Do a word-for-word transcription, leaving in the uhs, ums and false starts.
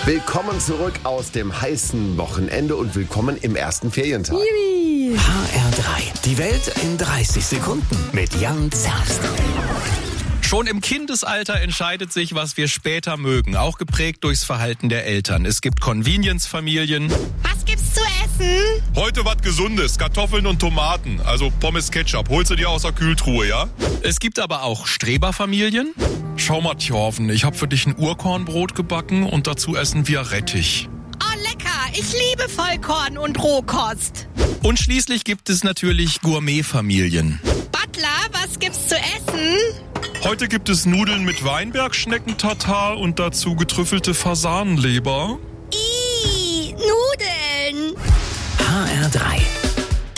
Willkommen zurück aus dem heißen Wochenende und willkommen im ersten Ferientag. Yippie. H R drei. Die Welt in dreißig Sekunden mit Jan Zerbst. Schon im Kindesalter entscheidet sich, was wir später mögen, auch geprägt durchs Verhalten der Eltern. Es gibt Convenience-Familien. Was gibt's zu essen? Heute was Gesundes, Kartoffeln und Tomaten, also Pommes Ketchup. Holst du dir aus der Kühltruhe, ja? Es gibt aber auch Streberfamilien. Schau mal, Thjorven, ich hab für dich ein Urkornbrot gebacken und dazu essen wir Rettich. Oh, lecker. Ich liebe Vollkorn und Rohkost. Und schließlich gibt es natürlich Gourmetfamilien. Butler, was gibt's zu essen? Heute gibt es Nudeln mit Weinbergschnecken-Tatar und dazu getrüffelte Fasanenleber.